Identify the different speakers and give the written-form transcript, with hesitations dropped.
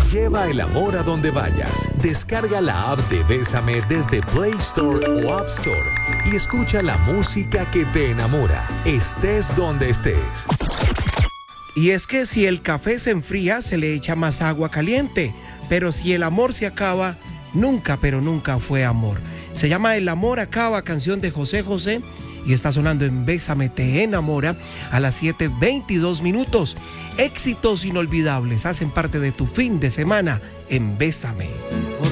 Speaker 1: Lleva el amor a donde vayas. Descarga la app de Bésame desde Play Store o App Store y escucha la música que te enamora, estés donde estés.
Speaker 2: Y es que si el café se enfría, se le echa más agua caliente. Pero si el amor se acaba, nunca, pero nunca fue amor. Se llama El amor acaba, canción de José José, y está sonando en Bésame te enamora a las 7:22 minutos. Éxitos inolvidables hacen parte de tu fin de semana en Bésame.